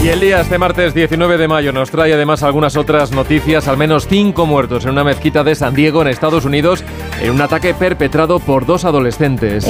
Y el día, este martes 19 de mayo, nos trae además algunas otras noticias. Al menos 5 muertos en una mezquita de San Diego, en Estados Unidos, en un ataque perpetrado por 2 adolescentes.